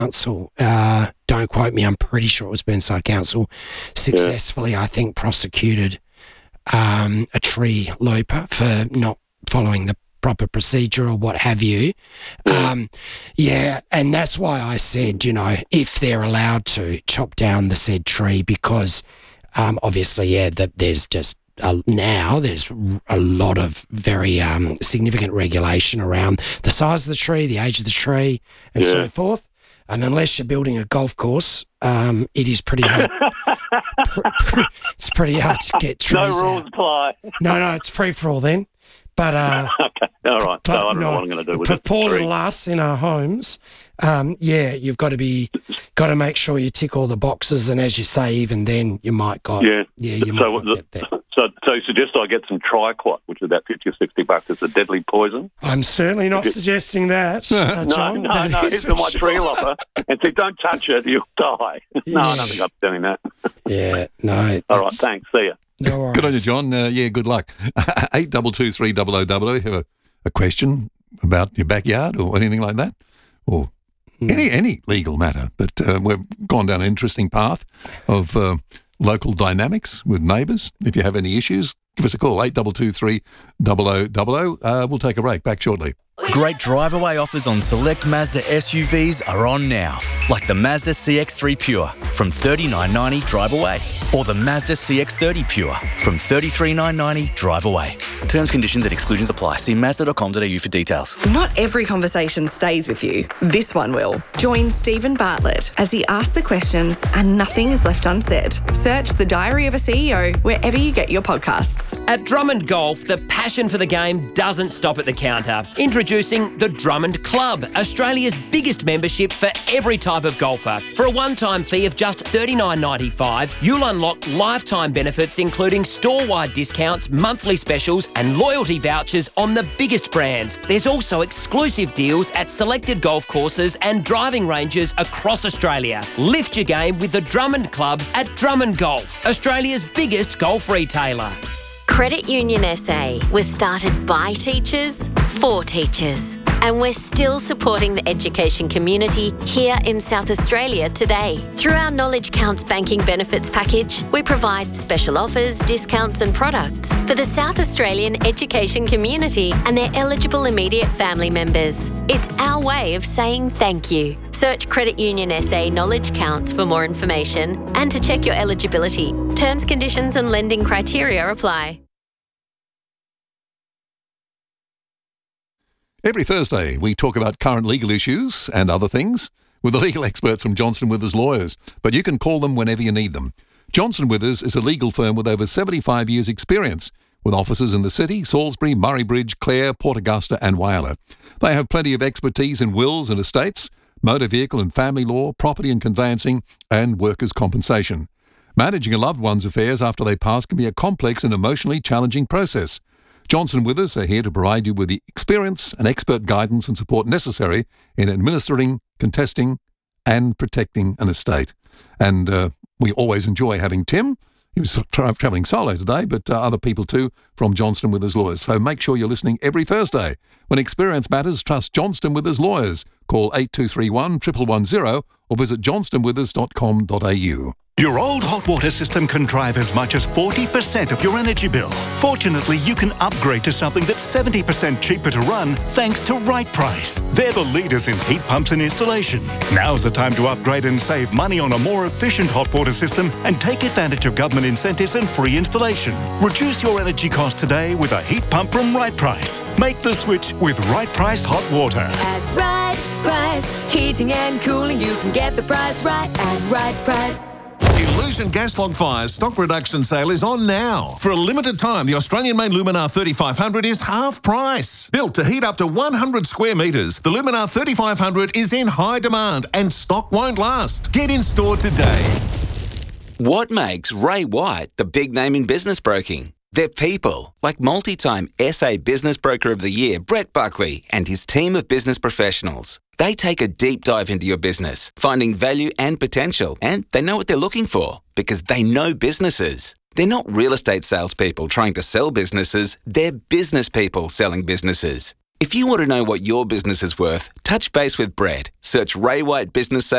Council, don't quote me, I'm pretty sure it was Burnside Council, successfully, I think, prosecuted a tree looper for not following the proper procedure or what have you. And that's why I said, if they're allowed to chop down the said tree, because obviously, there's just now there's a lot of very significant regulation around the size of the tree, the age of the tree, and so forth. And unless you're building a golf course, it is pretty hard. It's pretty hard to get trees No rules out. apply. No, it's free for all then. But okay, all right. So I don't know what I'm going to do with it. For poor little us in our homes, you've got to make sure you tick all the boxes, and as you say, even then you might get there. So you suggest I get some Triquat, which is about $50 or $60. It's a deadly poison. I'm certainly not suggesting that, John. No, it's for my tree lopper. And say, don't touch it, you'll die. No, I don't think I'm doing that. All right, thanks. See ya. No worries. Good on you, John. Good luck. 8223 have a question about your backyard or anything like that, or any legal matter. But we've gone down an interesting path of local dynamics with neighbours. If you have any issues, give us a call, 8223 We'll take a break. Back shortly. Great drive-away offers on select Mazda SUVs are on now, like the Mazda CX-3 Pure from $39.90 drive away, or the Mazda CX-30 Pure from $33,990 drive away. Terms, conditions and exclusions apply. See Mazda.com.au for details. Not every conversation stays with you. This one will. Join Stephen Bartlett as he asks the questions and nothing is left unsaid. Search The Diary of a CEO wherever you get your podcasts. At Drummond Golf, the passion for the game doesn't stop at the counter. Introducing the Drummond Club, Australia's biggest membership for every type of golfer. For a one-time fee of just $39.95, you'll unlock lifetime benefits including store-wide discounts, monthly specials and loyalty vouchers on the biggest brands. There's also exclusive deals at selected golf courses and driving ranges across Australia. Lift your game with the Drummond Club at Drummond Golf, Australia's biggest golf retailer. Credit Union SA was started by teachers, for teachers. And we're still supporting the education community here in South Australia today. Through our Knowledge Counts banking benefits package, we provide special offers, discounts and products for the South Australian education community and their eligible immediate family members. It's our way of saying thank you. Search Credit Union SA Knowledge Counts for more information and to check your eligibility. Terms, conditions and lending criteria apply. Every Thursday, we talk about current legal issues and other things with the legal experts from Johnson Withers Lawyers, but you can call them whenever you need them. Johnson Withers is a legal firm with over 75 years' experience, with offices in the city, Salisbury, Murray Bridge, Clare, Port Augusta and Whyalla. They have plenty of expertise in wills and estates, motor vehicle and family law, property and conveyancing, and workers' compensation. Managing a loved one's affairs after they pass can be a complex and emotionally challenging process. Johnson Withers are here to provide you with the experience and expert guidance and support necessary in administering, contesting and protecting an estate. And we always enjoy having Tim. He was travelling solo today, but other people too from Johnson Withers Lawyers. So make sure you're listening every Thursday. When experience matters, trust Johnson Withers Lawyers. Call 8231 110 or visit johnstonwithers.com.au. Your old hot water system can drive as much as 40% of your energy bill. Fortunately, you can upgrade to something that's 70% cheaper to run thanks to Right Price. They're the leaders in heat pumps and installation. Now's the time to upgrade and save money on a more efficient hot water system and take advantage of government incentives and free installation. Reduce your energy costs today with a heat pump from Right Price. Make the switch with Right Price Hot Water. At Right Price, heating and cooling, you can get the price right at Right Price. Illusion Gas Log Fire's stock reduction sale is on now. For a limited time, the Australian-made Luminar 3500 is half price. Built to heat up to 100 square metres, the Luminar 3500 is in high demand and stock won't last. Get in store today. What makes Ray White the big name in business broking? They're people, like multi-time SA Business Broker of the Year, Brett Buckley, and his team of business professionals. They take a deep dive into your business, finding value and potential, and they know what they're looking for because they know businesses. They're not real estate salespeople trying to sell businesses, they're business people selling businesses. If you want to know what your business is worth, touch base with Brett. Search Ray White Business Sales